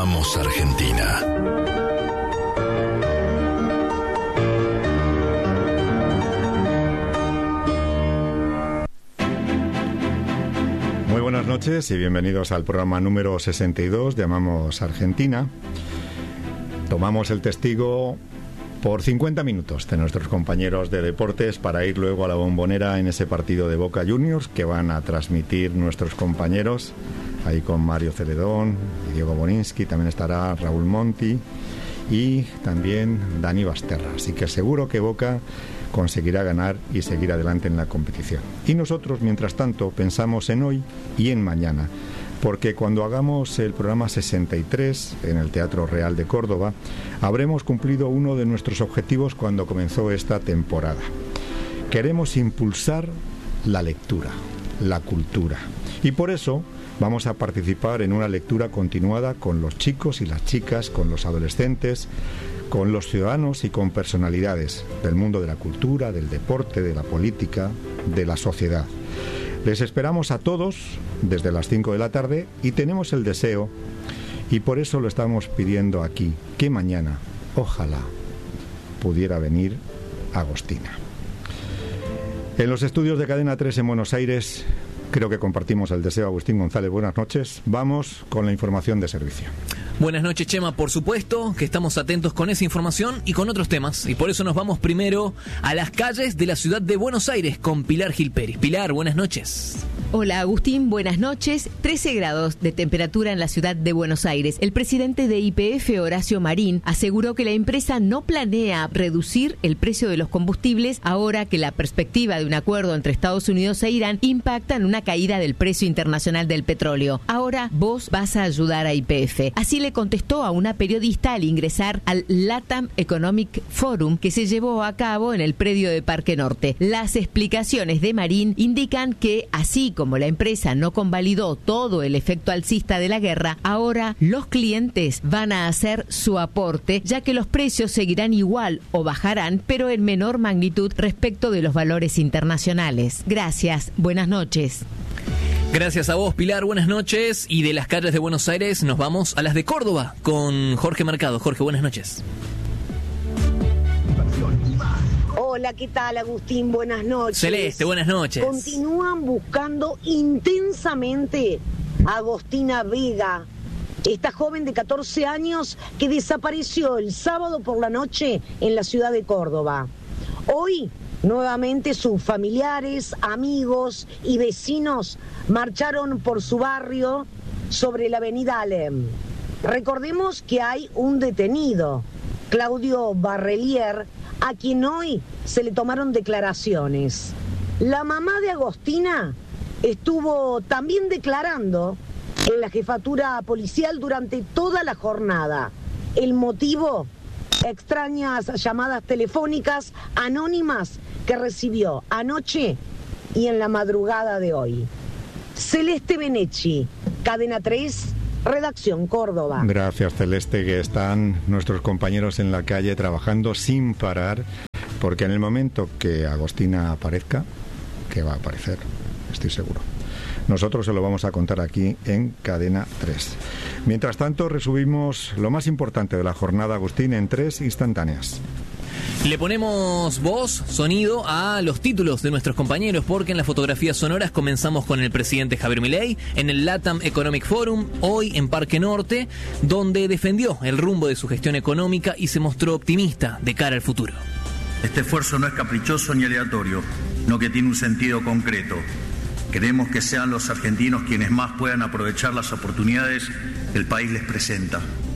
Amamos Argentina. Muy buenas noches y bienvenidos al programa número 62 de Amamos Argentina. Tomamos el testigo por 50 minutos de nuestros compañeros de deportes para ir luego a la Bombonera en ese partido de Boca Juniors que van a transmitir nuestros compañeros, ahí con Mario Celedón y Diego Boninsky, también estará Raúl Monti y también Dani Basterra. Así que seguro que Boca conseguirá ganar y seguir adelante en la competición. Y nosotros, mientras tanto, pensamos en hoy y en mañana, porque cuando hagamos el programa 63 en el Teatro Real de Córdoba, habremos cumplido uno de nuestros objetivos cuando comenzó esta temporada. Queremos impulsar la lectura, la cultura, y por eso vamos a participar en una lectura continuada con los chicos y las chicas, con los adolescentes, con los ciudadanos y con personalidades del mundo de la cultura, del deporte, de la política, de la sociedad. Les esperamos a todos desde las 5 de la tarde y tenemos el deseo, y por eso lo estamos pidiendo aquí, que mañana, ojalá, pudiera venir Agostina. En los estudios de Cadena 3 en Buenos Aires, creo que compartimos el deseo. Agustín González, buenas noches. Vamos con la información de servicio. Buenas noches, Chema. Por supuesto que estamos atentos con esa información y con otros temas. Y por eso nos vamos primero a las calles de la ciudad de Buenos Aires con Pilar Gil Pérez. Pilar, buenas noches. Hola Agustín, buenas noches. 13 grados de temperatura en la ciudad de Buenos Aires. El presidente de YPF, Horacio Marín, aseguró que la empresa no planea reducir el precio de los combustibles ahora que la perspectiva de un acuerdo entre Estados Unidos e Irán impacta en una caída del precio internacional del petróleo. Ahora vos vas a ayudar a YPF. Así le contestó a una periodista al ingresar al LATAM Economic Forum que se llevó a cabo en el predio de Parque Norte. Las explicaciones de Marín indican que así como la empresa no convalidó todo el efecto alcista de la guerra, ahora los clientes van a hacer su aporte, ya que los precios seguirán igual o bajarán, pero en menor magnitud respecto de los valores internacionales. Gracias, buenas noches. Gracias a vos, Pilar, buenas noches. Y de las calles de Buenos Aires nos vamos a las de Córdoba con Jorge Mercado. Jorge, buenas noches. Hola, ¿qué tal, Agustín? Buenas noches. Celeste, buenas noches. Continúan buscando intensamente a Agostina Vega, esta joven de 14 años que desapareció el sábado por la noche en la ciudad de Córdoba. Hoy, nuevamente, sus familiares, amigos y vecinos marcharon por su barrio sobre la avenida Alem. Recordemos que hay un detenido, Claudio Barrelier, a quien hoy se le tomaron declaraciones. La mamá de Agostina estuvo también declarando en la jefatura policial durante toda la jornada. El motivo: extrañas llamadas telefónicas anónimas que recibió anoche y en la madrugada de hoy. Celeste Benechi, Cadena 3, Redacción Córdoba. Gracias, Celeste, que están nuestros compañeros en la calle trabajando sin parar, porque en el momento que Agostina aparezca, que va a aparecer, estoy seguro, nosotros se lo vamos a contar aquí en Cadena 3. Mientras tanto, resumimos lo más importante de la jornada, Agustín, en 3 instantáneas. Le ponemos voz, sonido a los títulos de nuestros compañeros, porque en las fotografías sonoras comenzamos con el presidente Javier Milei en el LATAM Economic Forum, hoy en Parque Norte, donde defendió el rumbo de su gestión económica y se mostró optimista de cara al futuro. Este esfuerzo no es caprichoso ni aleatorio, no que tiene un sentido concreto. Queremos que sean los argentinos quienes más puedan aprovechar las oportunidades que el país les presenta.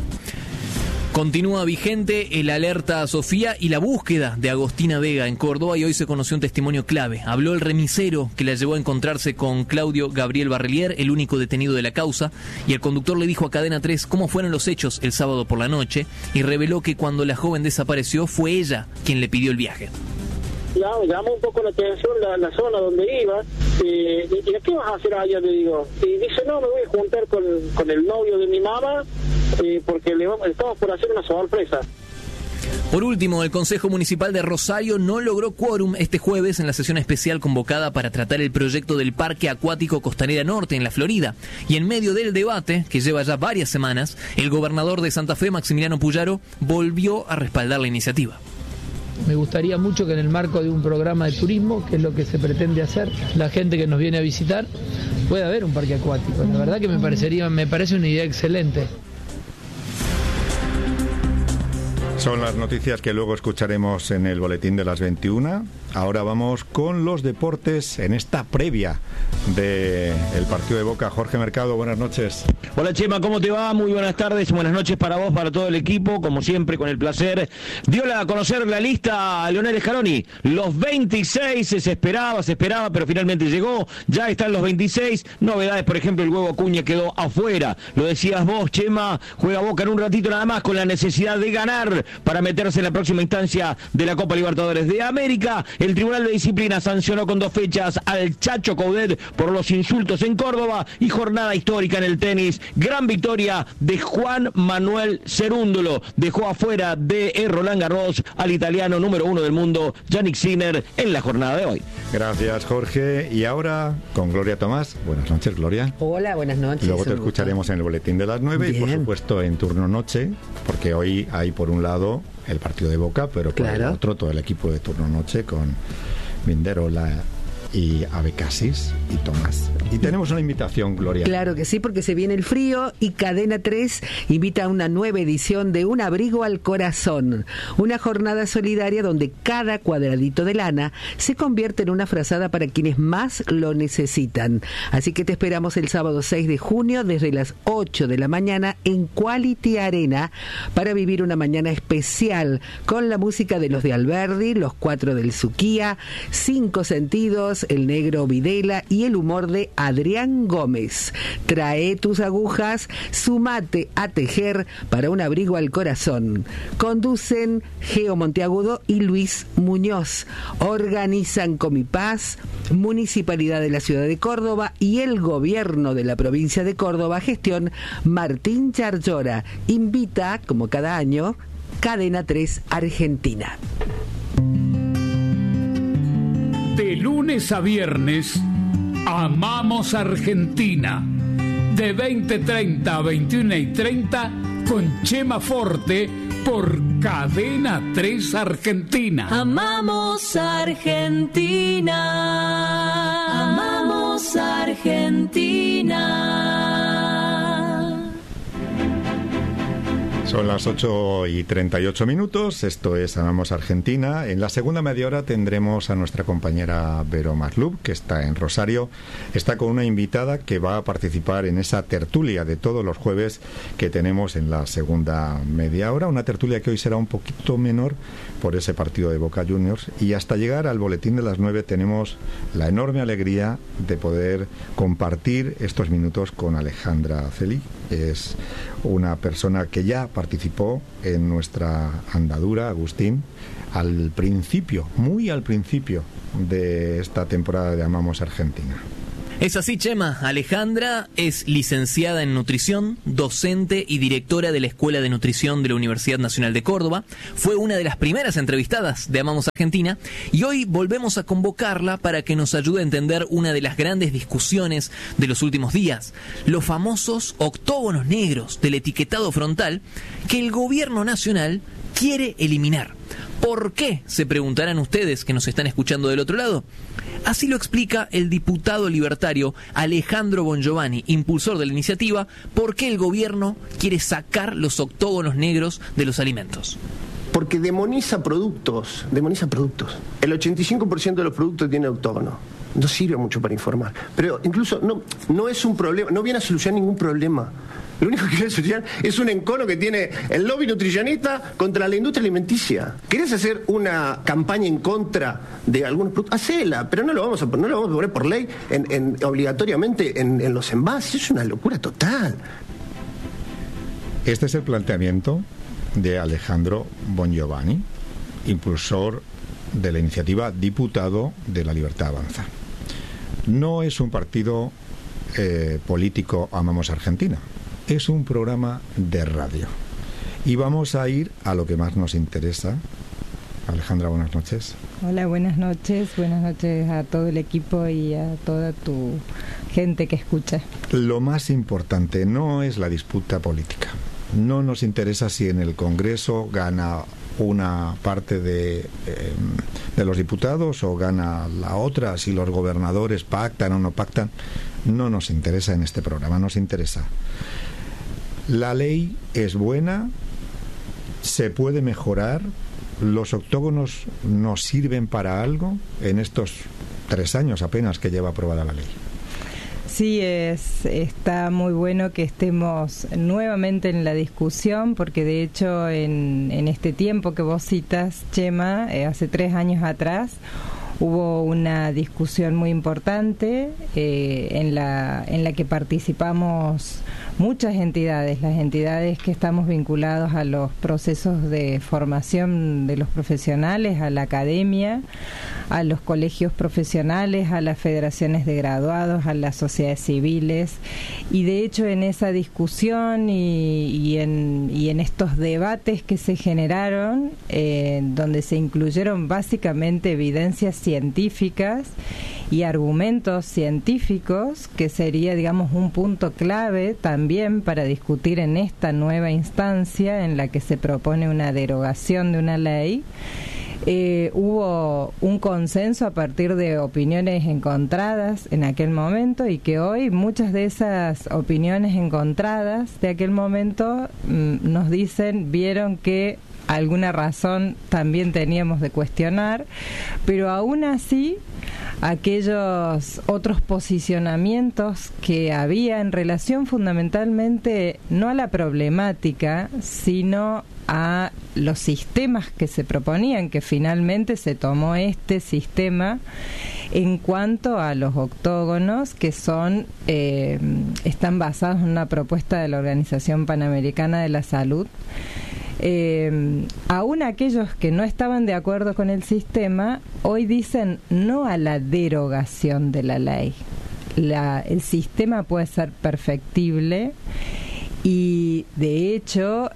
Continúa vigente el alerta a Sofía y la búsqueda de Agostina Vega en Córdoba, y hoy se conoció un testimonio clave. Habló el remisero que la llevó a encontrarse con Claudio Gabriel Barrelier, el único detenido de la causa, y el conductor le dijo a Cadena 3 cómo fueron los hechos el sábado por la noche, y reveló que cuando la joven desapareció fue ella quien le pidió el viaje. Llamó un poco la atención la zona donde iba, y ¿qué vas a hacer allá? Le digo, y dice, no, me voy a juntar con el novio de mi mamá, porque le estamos por hacer una sorpresa. Por último, el Consejo Municipal de Rosario no logró quórum este jueves en la sesión especial convocada para tratar el proyecto del Parque Acuático Costanera Norte en la Florida. Y en medio del debate, que lleva ya varias semanas, el gobernador de Santa Fe, Maximiliano Puyaro, volvió a respaldar la iniciativa. Me gustaría mucho que en el marco de un programa de turismo, que es lo que se pretende hacer, la gente que nos viene a visitar, pueda haber un parque acuático. La verdad que me parece una idea excelente. Son las noticias que luego escucharemos en el boletín de las 21. Ahora vamos con los deportes en esta previa del partido de Boca. Jorge Mercado, buenas noches. Hola Chema, ¿cómo te va? Muy buenas tardes, buenas noches para vos, para todo el equipo, como siempre con el placer. Dio a conocer la lista a Leonel Scaloni, los 26 se esperaba, pero finalmente llegó, ya están los 26, novedades, por ejemplo, el Huevo Acuña quedó afuera, lo decías vos Chema, juega Boca en un ratito nada más con la necesidad de ganar para meterse en la próxima instancia de la Copa Libertadores de América. El Tribunal de Disciplina sancionó con 2 fechas al Chacho Coudet por los insultos en Córdoba y jornada histórica en el tenis. Gran victoria de Juan Manuel Cerúndolo. Dejó afuera de Roland Garros al italiano número 1 del mundo, Yannick Sinner, en la jornada de hoy. Gracias, Jorge. Y ahora con Gloria Tomás. Buenas noches, Gloria. Hola, buenas noches. Luego te escucharemos en el boletín de las 9. Bien. Y por supuesto en turno noche, porque hoy hay por un lado el partido de Boca, pero por el otro todo el equipo de turno noche con Minderola y Abecasis y Tomás. Y tenemos una invitación, Gloria. Claro que sí, porque se viene el frío y Cadena 3 invita a una nueva edición de Un Abrigo al Corazón, una jornada solidaria donde cada cuadradito de lana se convierte en una frazada para quienes más lo necesitan. Así que te esperamos el sábado 6 de junio desde las 8 de la mañana en Quality Arena para vivir una mañana especial con la música de los de Alberdi, los 4 del Suquía, 5 Sentidos, el Negro Videla y el humor de Adrián Gómez. Trae tus agujas, sumate a tejer para un abrigo al corazón. Conducen Geo Monteagudo y Luis Muñoz. Organizan Comipaz, Municipalidad de la Ciudad de Córdoba y el Gobierno de la Provincia de Córdoba, gestión Martín Charllora. Invita, como cada año, Cadena 3 Argentina. De lunes a viernes, Amamos Argentina. De 20:30 a 21:30 con Chema Forte por Cadena 3 Argentina. Amamos Argentina. Amamos Argentina. Son las 8:38. Esto es Amamos Argentina. En la segunda media hora tendremos a nuestra compañera Vero Maslub, que está en Rosario. Está con una invitada que va a participar en esa tertulia de todos los jueves que tenemos en la segunda media hora. Una tertulia que hoy será un poquito menor por ese partido de Boca Juniors. Y hasta llegar al boletín de las 9 tenemos la enorme alegría de poder compartir estos minutos con Alejandra Celi. Es una persona que ya participó en nuestra andadura, Agustín, al principio, muy al principio de esta temporada de Amamos Argentina. Es así, Chema. Alejandra es licenciada en nutrición, docente y directora de la Escuela de Nutrición de la Universidad Nacional de Córdoba. Fue una de las primeras entrevistadas de Amamos Argentina y hoy volvemos a convocarla para que nos ayude a entender una de las grandes discusiones de los últimos días, los famosos octógonos negros del etiquetado frontal que el gobierno nacional quiere eliminar. ¿Por qué? Se preguntarán ustedes que nos están escuchando del otro lado. Así lo explica el diputado libertario Alejandro Bongiovanni, impulsor de la iniciativa, por qué el gobierno quiere sacar los octógonos negros de los alimentos. Porque demoniza productos. El 85% de los productos tiene octógono. No sirve mucho para informar. Pero incluso no es un problema, no viene a solucionar ningún problema. Lo único que quiere solucionar es un encono que tiene el lobby nutricionista contra la industria alimenticia. ¿Querés hacer una campaña en contra de algunos productos? Hacela, pero no lo vamos a poner por ley obligatoriamente en los envases. Es una locura total. Este es el planteamiento de Alejandro Bongiovanni, impulsor de la iniciativa Diputado de la Libertad Avanza. No es un partido político Amamos Argentina, es un programa de radio. Y vamos a ir a lo que más nos interesa. Alejandra, buenas noches. Hola, buenas noches a todo el equipo y a toda tu gente que escucha. Lo más importante no es la disputa política. No nos interesa si en el Congreso gana una parte de los diputados o gana la otra, si los gobernadores pactan o no pactan. No nos interesa en este programa, nos interesa. La ley es buena, se puede mejorar. ¿Los octógonos nos sirven para algo en estos 3 años apenas que lleva aprobada la ley? Sí, está muy bueno que estemos nuevamente en la discusión, porque de hecho en este tiempo que vos citas, Chema, hace 3 años atrás, hubo una discusión muy importante en la que participamos muchas entidades, las entidades que estamos vinculados a los procesos de formación de los profesionales, a la academia, a los colegios profesionales, a las federaciones de graduados, a las sociedades civiles, y de hecho en esa discusión y en estos debates que se generaron, donde se incluyeron básicamente evidencias científicas y argumentos científicos, que sería, digamos, un punto clave también para discutir en esta nueva instancia en la que se propone una derogación de una ley. Hubo un consenso a partir de opiniones encontradas en aquel momento, y que hoy muchas de esas opiniones encontradas de aquel momento nos vieron que alguna razón también teníamos de cuestionar, pero aún así aquellos otros posicionamientos que había en relación fundamentalmente no a la problemática, sino a los sistemas que se proponían, que finalmente se tomó este sistema en cuanto a los octógonos, que están basados en una propuesta de la Organización Panamericana de la Salud. Aún aquellos que no estaban de acuerdo con el sistema hoy dicen no a la derogación de la ley. El sistema puede ser perfectible, y de hecho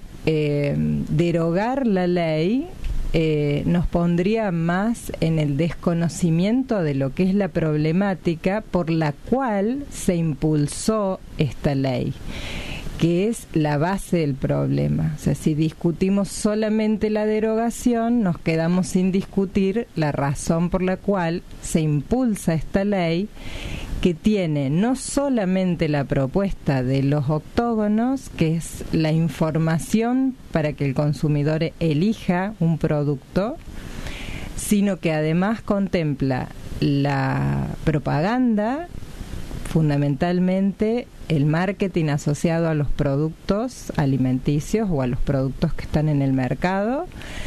derogar la ley nos pondría más en el desconocimiento de lo que es la problemática por la cual se impulsó esta ley, que es la base del problema. O sea, si discutimos solamente la derogación, nos quedamos sin discutir la razón por la cual se impulsa esta ley, que tiene no solamente la propuesta de los octógonos, que es la información para que el consumidor elija un producto, sino que además contempla la propaganda, fundamentalmente el marketing asociado a los productos alimenticios o a los productos que están en el mercado,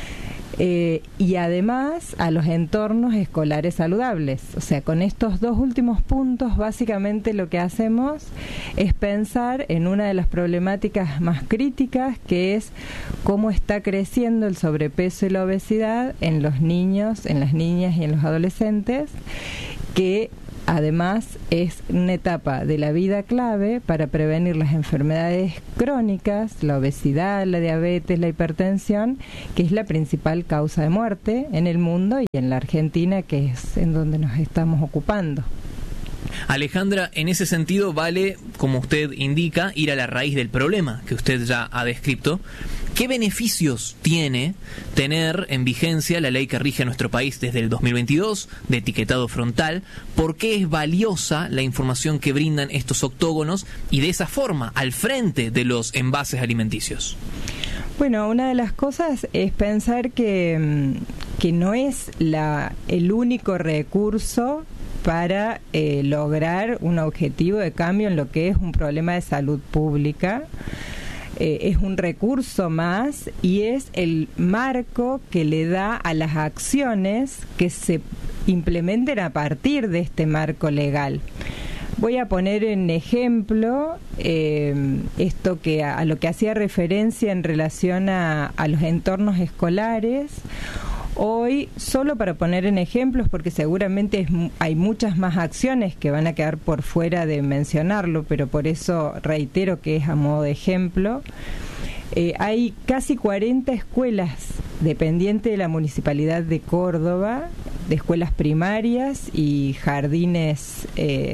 y además a los entornos escolares saludables. O sea, con estos 2 últimos puntos, básicamente lo que hacemos es pensar en una de las problemáticas más críticas, que es cómo está creciendo el sobrepeso y la obesidad en los niños, en las niñas y en los adolescentes, que además es una etapa de la vida clave para prevenir las enfermedades crónicas, la obesidad, la diabetes, la hipertensión, que es la principal causa de muerte en el mundo y en la Argentina, que es en donde nos estamos ocupando. Alejandra, en ese sentido vale, como usted indica, ir a la raíz del problema que usted ya ha descrito. ¿Qué beneficios tiene tener en vigencia la ley que rige a nuestro país desde el 2022 de etiquetado frontal? ¿Por qué es valiosa la información que brindan estos octógonos y de esa forma al frente de los envases alimenticios? Bueno, una de las cosas es pensar que no es el único recurso para lograr un objetivo de cambio en lo que es un problema de salud pública. Es un recurso más y es el marco que le da a las acciones que se implementen a partir de este marco legal. Voy a poner en ejemplo esto que a lo que hacía referencia en relación a los entornos escolares. Hoy, solo para poner en ejemplos, porque seguramente hay muchas más acciones que van a quedar por fuera de mencionarlo, pero por eso reitero que es a modo de ejemplo. Hay casi 40 escuelas dependientes de la Municipalidad de Córdoba, de escuelas primarias y jardines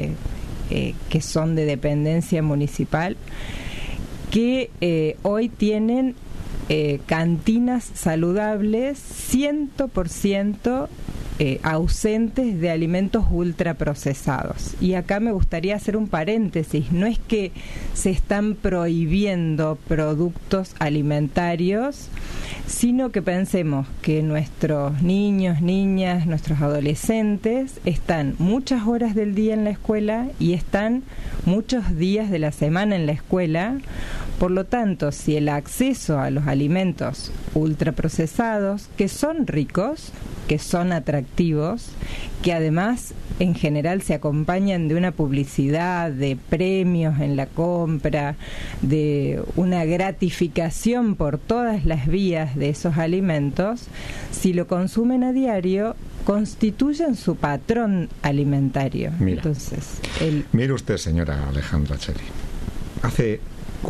que son de dependencia municipal, que hoy tienen cantinas saludables 100% ausentes de alimentos ultraprocesados. Y acá me gustaría hacer un paréntesis. No es que se están prohibiendo productos alimentarios, sino que pensemos que nuestros niños, niñas, nuestros adolescentes están muchas horas del día en la escuela y están muchos días de la semana en la escuela. Por lo tanto, si el acceso a los alimentos ultraprocesados, que son ricos, que son atractivos, que además en general se acompañan de una publicidad, de premios en la compra, de una gratificación por todas las vías de esos alimentos, si lo consumen a diario, constituyen su patrón alimentario. Entonces, mire usted, señora Alejandra Txeli, hace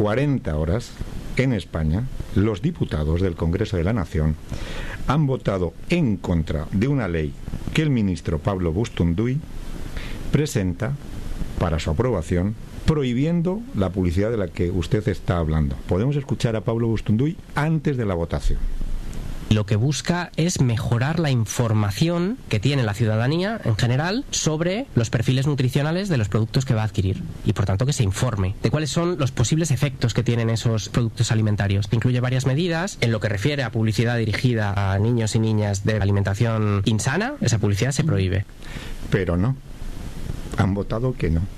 40 horas en España los diputados del Congreso de la Nación han votado en contra de una ley que el ministro Pablo Bustunduy presenta para su aprobación, prohibiendo la publicidad de la que usted está hablando. Podemos escuchar a Pablo Bustunduy antes de la votación. Lo que busca es mejorar la información que tiene la ciudadanía en general sobre los perfiles nutricionales de los productos que va a adquirir y por tanto que se informe de cuáles son los posibles efectos que tienen esos productos alimentarios. Incluye varias medidas. En lo que refiere a publicidad dirigida a niños y niñas de alimentación insana, esa publicidad se prohíbe. Pero no, han votado que no.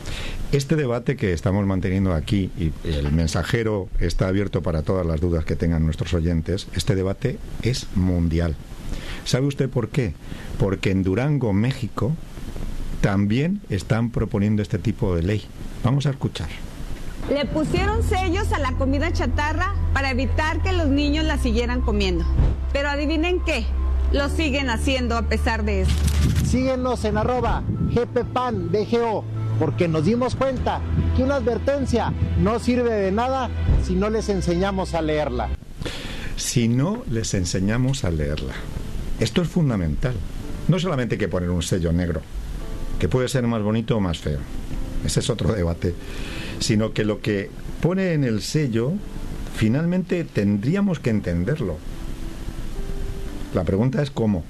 Este debate que estamos manteniendo aquí, y el mensajero está abierto para todas las dudas que tengan nuestros oyentes, este debate es mundial. ¿Sabe usted por qué? Porque en Durango, México, también están proponiendo este tipo de ley. Vamos a escuchar. Le pusieron sellos a la comida chatarra para evitar que los niños la siguieran comiendo. Pero adivinen qué, lo siguen haciendo a pesar de eso. Síguenos en @GPPANDGO, porque nos dimos cuenta que una advertencia no sirve de nada si no les enseñamos a leerla. Si no les enseñamos a leerla. Esto es fundamental. No solamente hay que poner un sello negro, que puede ser más bonito o más feo. Ese es otro debate. Sino que lo que pone en el sello, finalmente tendríamos que entenderlo. La pregunta es ¿cómo?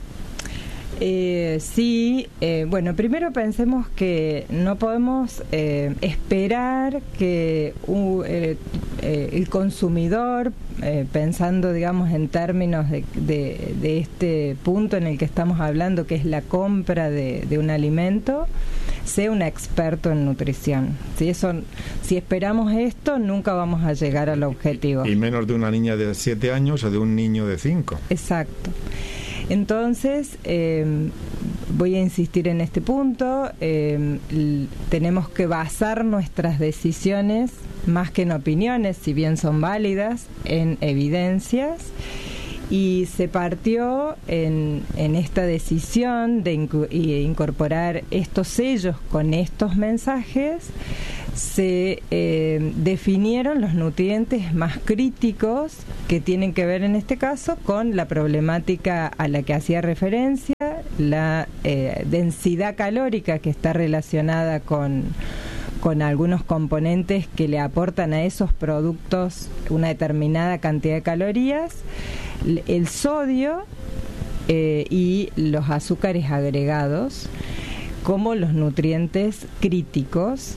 Bueno, primero pensemos que no podemos esperar que el consumidor, pensando, digamos, en términos de este punto en el que estamos hablando, que es la compra de un alimento, sea un experto en nutrición. Si esperamos esto, nunca vamos a llegar al objetivo. Y menos de una niña de 7 años o de un niño de 5. Exacto. Entonces, voy a insistir en este punto, tenemos que basar nuestras decisiones, más que en opiniones, si bien son válidas, en evidencias, y se partió en esta decisión de incorporar estos sellos con estos mensajes. Se definieron los nutrientes más críticos que tienen que ver en este caso con la problemática a la que hacía referencia, la densidad calórica que está relacionada con algunos componentes que le aportan a esos productos una determinada cantidad de calorías, el sodio y los azúcares agregados como los nutrientes críticos,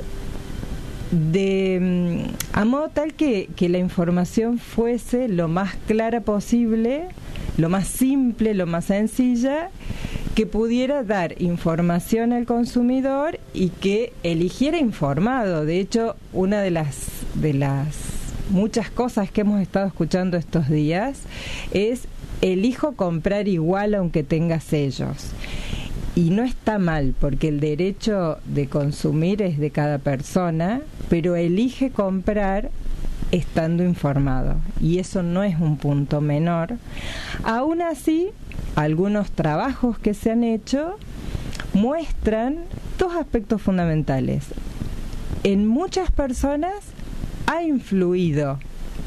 a modo tal que la información fuese lo más clara posible, lo más simple, lo más sencilla, que pudiera dar información al consumidor y que eligiera informado. De hecho, una de las muchas cosas que hemos estado escuchando estos días es: elijo comprar igual aunque tenga sellos. Y no está mal, porque el derecho de consumir es de cada persona, pero elige comprar estando informado. Y eso no es un punto menor. Aún así, algunos trabajos que se han hecho muestran dos aspectos fundamentales. En muchas personas ha influido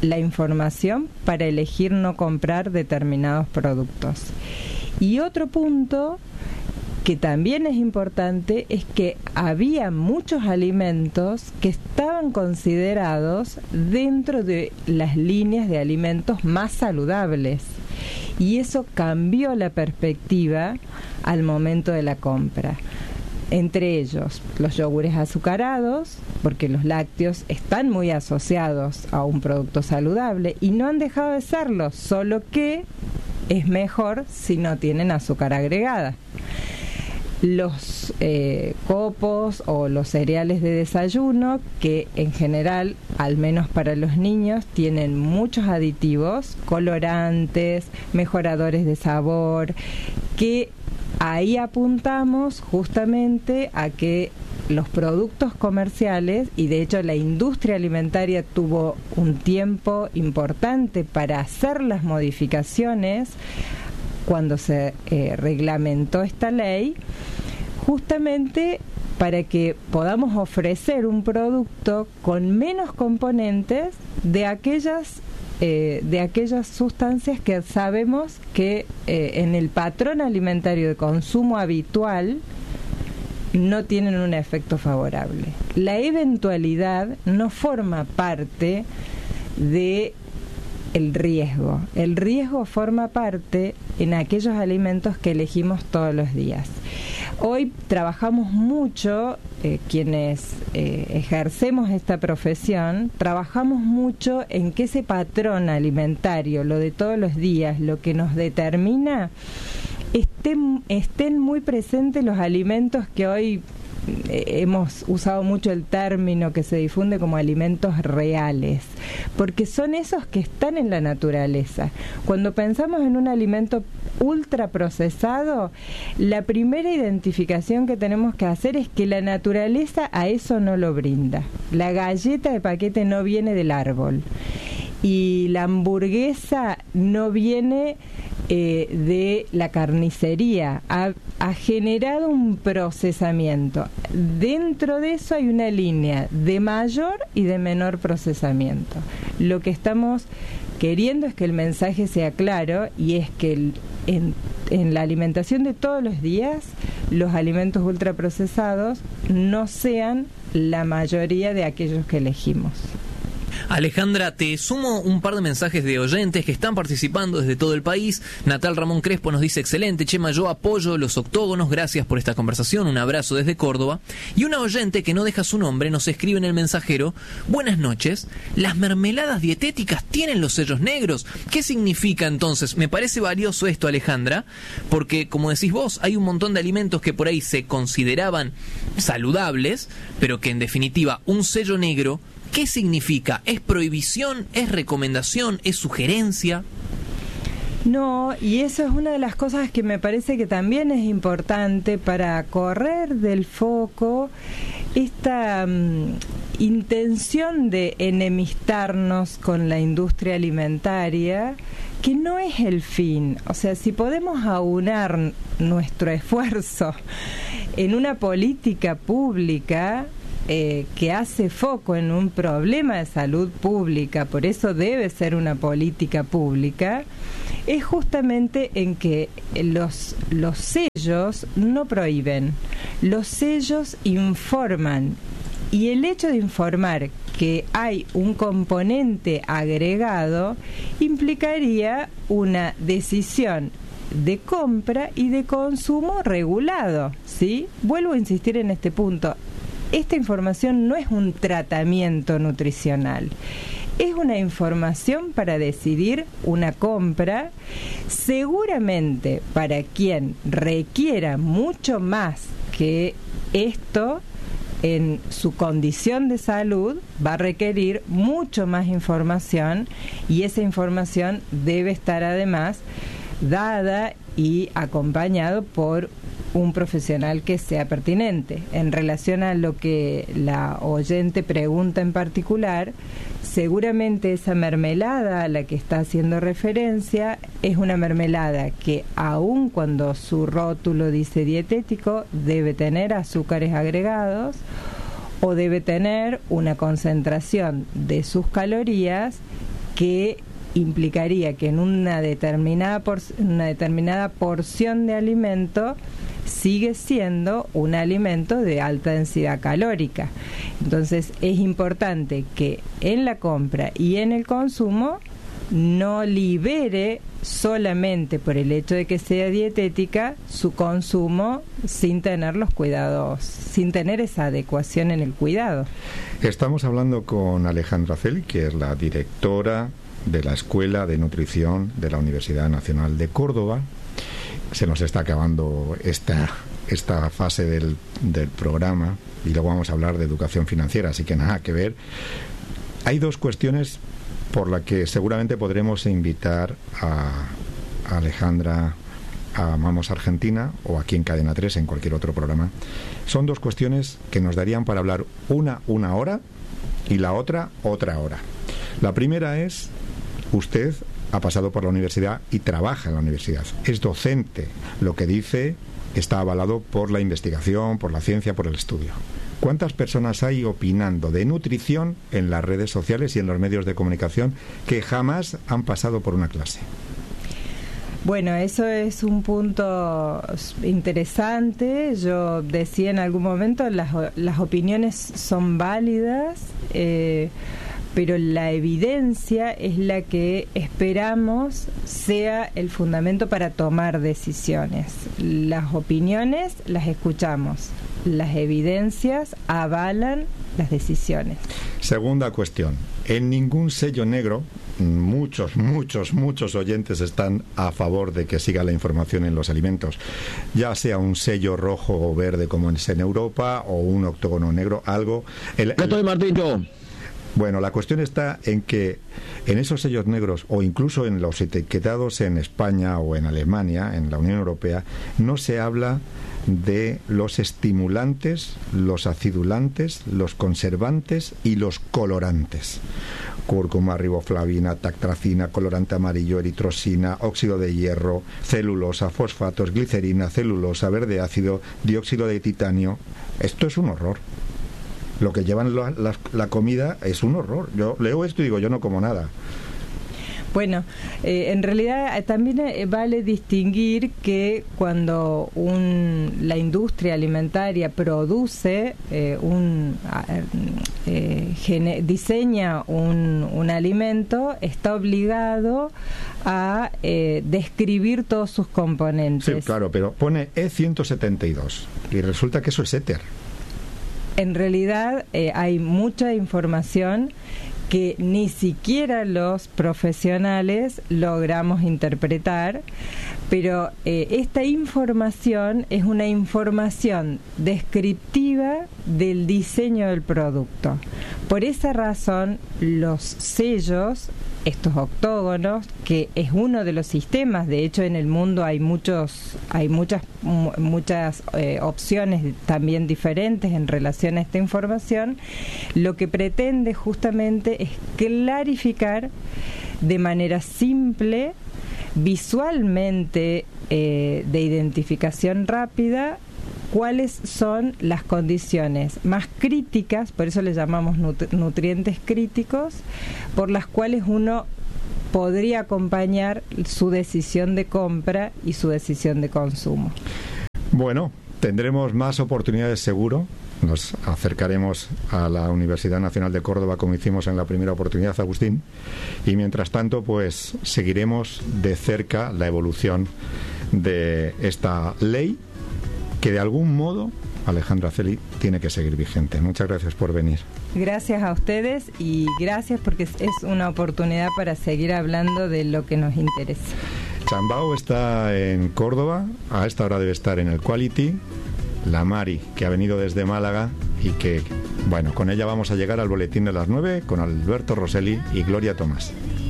la información para elegir no comprar determinados productos. Y otro punto que también es importante es que había muchos alimentos que estaban considerados dentro de las líneas de alimentos más saludables, y eso cambió la perspectiva al momento de la compra. Entre ellos, los yogures azucarados, porque los lácteos están muy asociados a un producto saludable y no han dejado de serlo, solo que es mejor si no tienen azúcar agregada. Los copos o los cereales de desayuno, que en general, al menos para los niños, tienen muchos aditivos, colorantes, mejoradores de sabor, que ahí apuntamos justamente a que los productos comerciales, y de hecho la industria alimentaria tuvo un tiempo importante para hacer las modificaciones cuando se reglamentó esta ley, justamente para que podamos ofrecer un producto con menos componentes de aquellas sustancias que sabemos que en el patrón alimentario de consumo habitual no tienen un efecto favorable. La eventualidad no forma parte de el riesgo. El riesgo forma parte en aquellos alimentos que elegimos todos los días. Hoy trabajamos mucho, quienes ejercemos esta profesión, trabajamos mucho en que ese patrón alimentario, lo de todos los días, lo que nos determina, estén muy presentes los alimentos que hoy hemos usado mucho el término que se difunde como alimentos reales, porque son esos que están en la naturaleza. Cuando pensamos en un alimento ultraprocesado, la primera identificación que tenemos que hacer es que la naturaleza a eso no lo brinda. La galleta de paquete no viene del árbol y la hamburguesa no viene de la carnicería, ha generado un procesamiento. Dentro de eso hay una línea de mayor y de menor procesamiento. Lo que estamos queriendo es que el mensaje sea claro, y es que en la alimentación de todos los días los alimentos ultraprocesados no sean la mayoría de aquellos que elegimos. Alejandra, te sumo un par de mensajes de oyentes que están participando desde todo el país. Natal Ramón Crespo nos dice: excelente, Chema, yo apoyo los octógonos, gracias por esta conversación, un abrazo desde Córdoba. Y una oyente que no deja su nombre nos escribe en el mensajero: buenas noches, ¿las mermeladas dietéticas tienen los sellos negros? ¿Qué significa entonces? Me parece valioso esto, Alejandra, porque como decís vos, hay un montón de alimentos que por ahí se consideraban saludables, pero que en definitiva un sello negro, ¿qué significa? ¿Es prohibición? ¿Es recomendación? ¿Es sugerencia? No, y eso es una de las cosas que me parece que también es importante para correr del foco esta intención de enemistarnos con la industria alimentaria, que no es el fin. O sea, si podemos aunar nuestro esfuerzo en una política pública que hace foco en un problema de salud pública, por eso debe ser una política pública, es justamente en que los sellos no prohíben, los sellos informan, y el hecho de informar que hay un componente agregado implicaría una decisión de compra y de consumo regulado, ¿sí? Vuelvo a insistir en este punto. Esta información no es un tratamiento nutricional, es una información para decidir una compra, seguramente para quien requiera mucho más que esto en su condición de salud, va a requerir mucho más información, y esa información debe estar además dada y acompañado por un profesional que sea pertinente. En relación a lo que la oyente pregunta en particular, seguramente esa mermelada a la que está haciendo referencia es una mermelada que, aun cuando su rótulo dice dietético, debe tener azúcares agregados o debe tener una concentración de sus calorías que implicaría que en una determinada porción de alimento sigue siendo un alimento de alta densidad calórica. Entonces es importante que en la compra y en el consumo no libere solamente por el hecho de que sea dietética su consumo sin tener los cuidados, sin tener esa adecuación en el cuidado. Estamos hablando con Alejandra Celi, que es la directora de la Escuela de Nutrición de la Universidad Nacional de Córdoba. Se nos está acabando esta fase del programa y luego vamos a hablar de educación financiera, así que nada que ver. Hay dos cuestiones por las que seguramente podremos invitar a Alejandra a Amamos Argentina o aquí en Cadena 3, en cualquier otro programa. Son dos cuestiones que nos darían para hablar una hora y la otra hora. La primera es: usted ha pasado por la universidad y trabaja en la universidad, es docente. Lo que dice está avalado por la investigación, por la ciencia, por el estudio. ¿Cuántas personas hay opinando de nutrición en las redes sociales y en los medios de comunicación que jamás han pasado por una clase? Bueno, eso es un punto interesante. Yo decía en algún momento, las opiniones son válidas, pero la evidencia es la que esperamos sea el fundamento para tomar decisiones. Las opiniones las escuchamos, las evidencias avalan las decisiones. Segunda cuestión: en ningún sello negro, muchos oyentes están a favor de que siga la información en los alimentos, ya sea un sello rojo o verde como es en Europa o un octógono negro, algo. Estoy, Martín, yo. Bueno, la cuestión está en que en esos sellos negros o incluso en los etiquetados en España o en Alemania, en la Unión Europea, no se habla de los estimulantes, los acidulantes, los conservantes y los colorantes. Cúrcuma, riboflavina, tactracina, colorante amarillo, eritrosina, óxido de hierro, celulosa, fosfatos, glicerina, celulosa, verde ácido, dióxido de titanio. Esto es un horror. Lo que llevan la comida es un horror. Yo leo esto y digo, yo no como nada. Bueno, en realidad también vale distinguir que cuando la industria alimentaria produce, diseña un alimento, está obligado a describir todos sus componentes. Sí, claro, pero pone E172 y resulta que eso es éter. En realidad hay mucha información que ni siquiera los profesionales logramos interpretar, pero esta información es una información descriptiva del diseño del producto. Por esa razón, los sellos, estos octógonos, que es uno de los sistemas, de hecho en el mundo hay muchas opciones también diferentes en relación a esta información, lo que pretende justamente es clarificar de manera simple, visualmente de identificación rápida, cuáles son las condiciones más críticas, por eso les llamamos nutrientes críticos, por las cuales uno podría acompañar su decisión de compra y su decisión de consumo. Bueno, tendremos más oportunidades seguro. Nos acercaremos a la Universidad Nacional de Córdoba como hicimos en la primera oportunidad, Agustín, y mientras tanto pues seguiremos de cerca la evolución de esta ley que de algún modo, Alejandra Celi, tiene que seguir vigente. Muchas gracias por venir. Gracias a ustedes y gracias porque es una oportunidad para seguir hablando de lo que nos interesa. Chambao está en Córdoba, a esta hora debe estar en el Quality. La Mari, que ha venido desde Málaga y que, bueno, con ella vamos a llegar al boletín de las 9 con Alberto Rosselli y Gloria Tomás.